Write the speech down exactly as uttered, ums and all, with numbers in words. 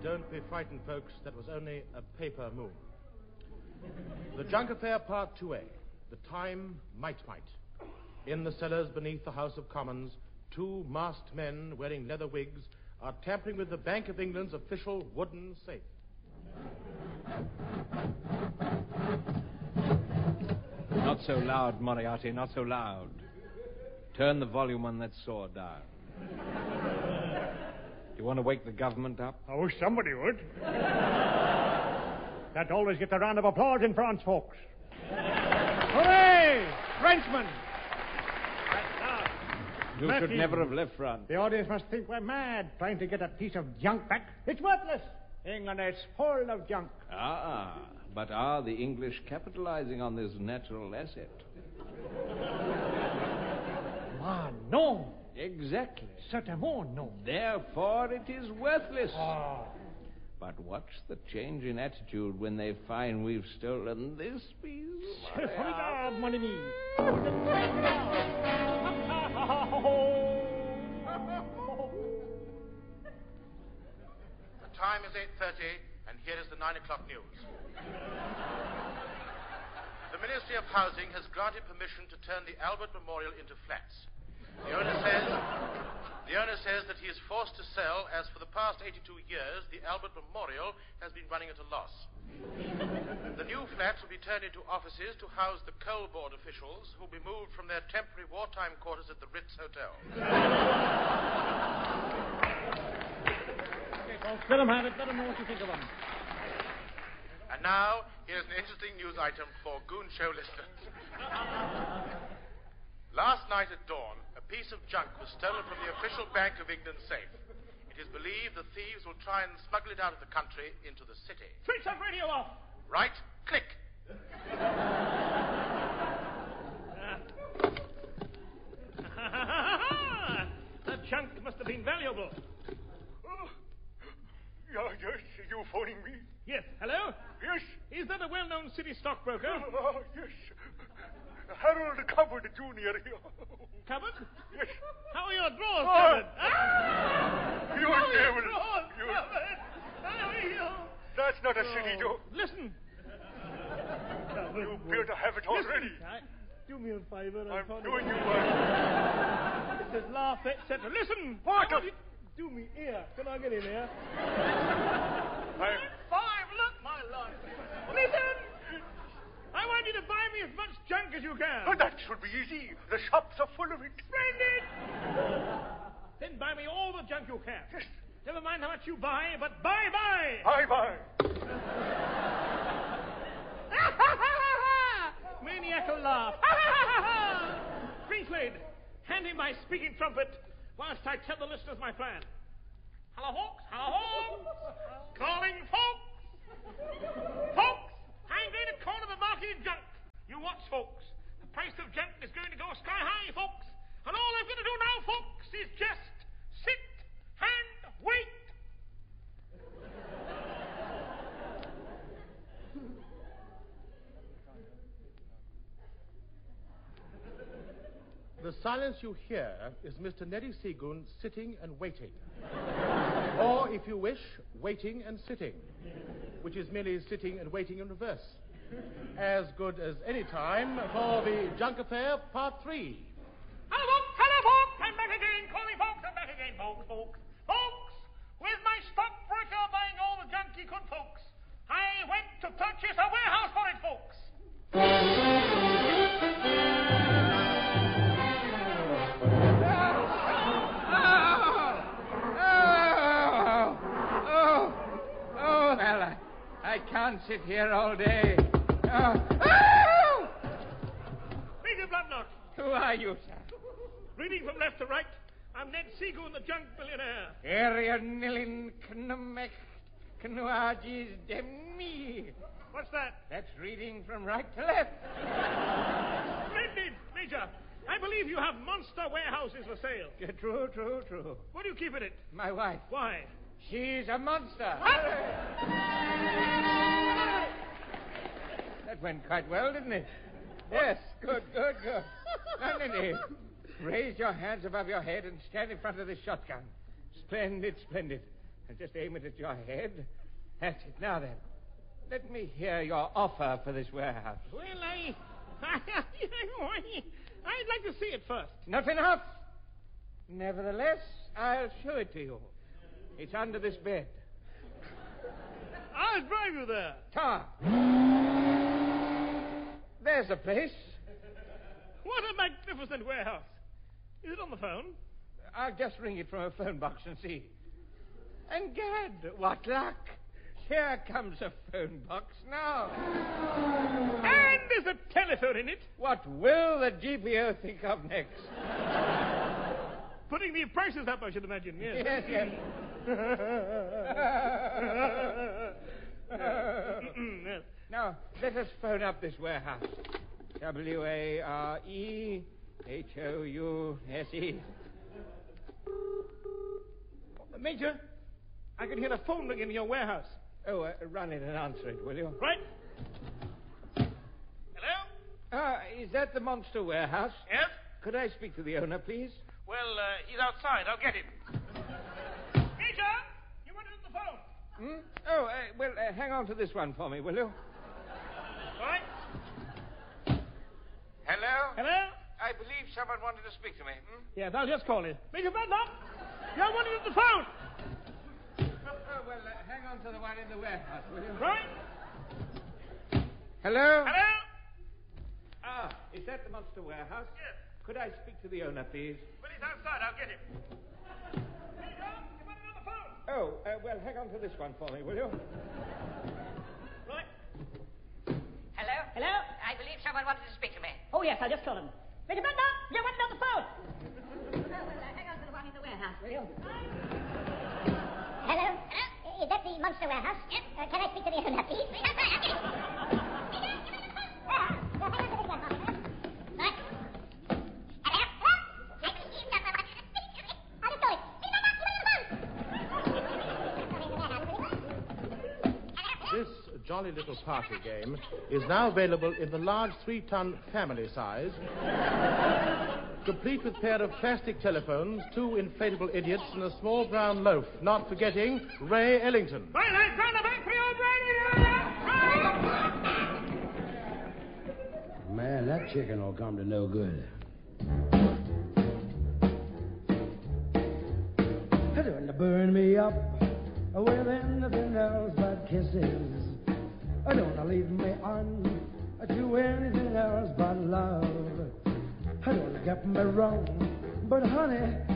Don't be frightened, folks. That was only a paper moon. The Junk Affair, Part two A. The time, might, might. In the cellars beneath the House of Commons, two masked men wearing leather wigs are tampering with the Bank of England's official wooden safe. Not so loud, Moriarty, not so loud. Turn the volume on that saw down. Do you want to wake the government up? I wish somebody would. That always gets a round of applause in France, folks. Hooray! Frenchmen! You Matthew, should never have left France. The audience must think we're mad trying to get a piece of junk back. It's worthless. England is full of junk. Ah, but are the English capitalizing on this natural asset? Ah, no. Exactly. Certainement, no. Therefore, it is worthless. Ah. But watch the change in attitude when they find we've stolen this piece. Regarde, mon ami. The time is eight thirty, and here is the nine o'clock news. The Ministry of Housing has granted permission to turn the Albert Memorial into flats. The owner says, the owner says that he is forced to sell, as for the past eighty-two years, the Albert Memorial has been running at a loss. The new flats will be turned into offices to house the coal board officials who will be moved from their temporary wartime quarters at the Ritz Hotel. Okay, folks, let them have it. Let them know what you think of them. And now, here's an interesting news item for Goon Show listeners. Last night at dawn, a piece of junk was stolen from the official Bank of England safe. It is believed the thieves will try and smuggle it out of the country into the city. Switch that radio off. Right, click. That junk must have been valuable. Oh. Yeah, yes, you phoning me? Yes, hello? Yes. Is that a well-known city stockbroker? Uh, yes. Harold Cupboard Junior here. Cupboard? Yes. How are your drawers Ah. covered? Ah! You How are your devil. drawers You- covered? How are you? That's not a silly joke. Listen. You appear to have it already. Listen. I- Do me a favor. I'm found doing it. you one. It says laugh, et cetera. Listen. What? I want you to do me here. Can I get in here? I'm... Five, look, my life. Listen. I want you to buy me as much junk as you can. Oh, that should be easy. The shops are full of it. Splendid. Then buy me all the junk you can. Yes. Never mind how much you buy, but buy, buy. Bye-bye. Maniacal laugh. Springslade, hand him my speaking trumpet whilst I tell the listeners my plan. Hello, folks. Hello, folks. Calling folks. Folks, I'm going to corner the market in junk. You watch, folks. The price of junk is going to go sky high, folks. And all I've got to do now, folks, is just sit and wait. The silence you hear is Mister Neddy Seagoon sitting and waiting. Or, if you wish, waiting and sitting, which is merely sitting and waiting in reverse. As good as any time for the Junk Affair, Part three. Hello, folks. Hello, folks. I'm back again. Calling folks. I'm back again, folks, folks. Folks, with my stockbroker buying all the junk he could, folks, I went to purchase a warehouse for it, folks. I can't sit here all day. Oh. Oh! Major Bloodnot. Who are you, sir? Reading from left to right, I'm Ned Seagoon, the junk billionaire. Area nilin knumek knuagis demi. What's that? That's reading from right to left. Splendid, Major. I believe you have monster warehouses for sale. Yeah, true, true, true. What do you keep in it? My wife. Why? She's a monster. That went quite well, didn't it? Yes, good, good, good. Now, Neddy, raise your hands above your head and stand in front of the shotgun. Splendid, splendid. And just aim it at your head. That's it. Now then, let me hear your offer for this warehouse. Well, I... I'd like to see it first. Not enough. Nevertheless, I'll show it to you. It's under this bed. I'll drive you there. Tom. There's the place. What a magnificent warehouse. Is it on the phone? I'll just ring it from a phone box and see. And gad, what luck. Here comes a phone box now. And there's a telephone in it. What will the G P O think of next? Putting the prices up, I should imagine. Yes, yes. yes. yes. Now, let us phone up this warehouse. W A R E H O U S E. Major, I can hear a phone ring in your warehouse. Oh, uh, run it and answer it, will you? Right. Hello? Ah, is that the Monster Warehouse? Yes? Could I speak to the owner, please? Well, uh, he's outside. I'll get him. Major, you want to the phone? Hmm? Oh, uh, well, uh, hang on to this one for me, will you? All right. Hello? Hello? I believe someone wanted to speak to me. Hmm? Yes, I'll just call him. Major Bradlock, you're wanting the phone. Oh, well, uh, hang on to the one in the warehouse, will you? Right. Hello? Hello? Ah, is that the Monster Warehouse? Yes. Could I speak to the owner, please? Well, he's outside. I'll get him. Major, you want another phone? Oh, uh, well, hang on to this one for me, will you? Right. Hello? Hello? I believe someone wanted to speak to me. Oh, yes, I'll just call him. Major Bradlock, you want another phone? Oh, well, uh, hang on to the one in the warehouse, will you? Hello? Hello? Is that the Monster Warehouse? Yes. Uh, can I speak to the owner, please? Please, I'm sorry, I'm getting... Ah, well, hang on to this one, Martha. Right. Hello? Hello? I believe someone wants to speak to me. I'll just go in. Please, I'm not... You want the phone? This jolly little party game is now available in the large three-ton family size, complete with a pair of plastic telephones, two inflatable idiots, and a small brown loaf, not forgetting Ray Ellington. Right, I'm trying to make for your Man, that chicken will come to no good. Doing to burn me up with anything else but kisses. Don't leave me on to anything else but love. Don't get me wrong, but honey,